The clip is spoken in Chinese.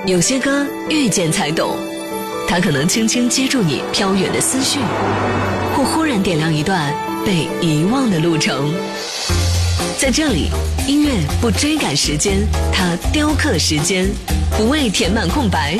有些歌遇见才懂，它可能轻轻接住你飘远的思绪，或忽然点亮一段被遗忘的路程。在这里，音乐不追赶时间，它雕刻时间，不为填满空白，